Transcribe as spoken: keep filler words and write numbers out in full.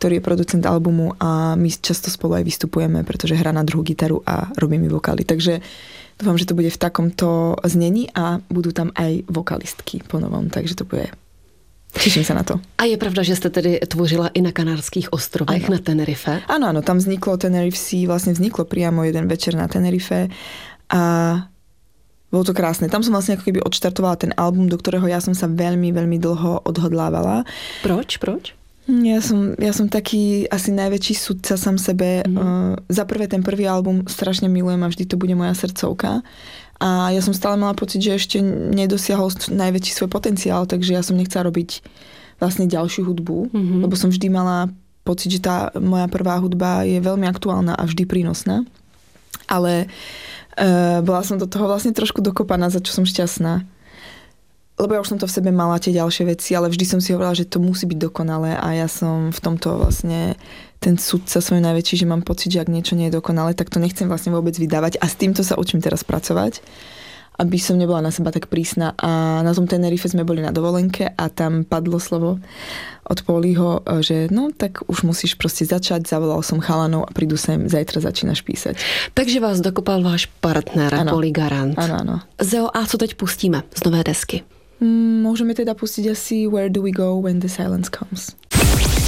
ktorý je producent albumu a my často spolu aj vystupujeme, pretože hrá na druhú gitaru a robí mi vokály. Takže dúfam, že to bude v takomto znení a budú tam aj vokalistky po novom, takže to bude... Teším sa na to. A je pravda, že ste tedy tvořila i na Kanárských ostrovech, ano. Na Tenerife? Áno, áno, tam vzniklo Tenerife Sea, vlastne vzniklo priamo jeden večer na Tenerife a bolo to krásne. Tam som vlastne ako keby odštartovala ten album, do ktorého ja som sa veľmi, veľmi dlho odhodlávala. Proč? Proč? Ja som, ja som taký asi najväčší sudca sám sebe. Mm. Uh, za prvé ten prvý album strašne milujem a vždy to bude moja srdcovka. A ja som stále mala pocit, že ešte nedosiahol najväčší svoj potenciál, takže ja som nechcela robiť vlastne ďalšiu hudbu, mm-hmm. lebo som vždy mala pocit, že tá moja prvá hudba je veľmi aktuálna a vždy prínosná. Ale uh, bola som do toho vlastne trošku dokopaná, za čo som šťastná. Lebo ja už som to v sebe mala tie ďalšie veci, ale vždy som si hovorila, že to musí byť dokonalé a ja som v tomto vlastne ten sudca svoj najväčší, že mám pocit, že ak niečo nie je dokonalé, tak to nechcem vlastne vôbec vydávať a s týmto sa učím teraz pracovať, aby som nebola na seba tak prísna. A na tom Tenerife sme boli na dovolenke a tam padlo slovo od Poliho, že no tak už musíš proste začať, zavolal som chalanov a prídu sem, zajtra začínaš písať. Takže vás dokopal váš partner, Poli Garant. Áno, áno. Zeo, a co teď pustíme z nové desky? Môžeme teda pustiť asi Where Do We Go When The Silence Comes.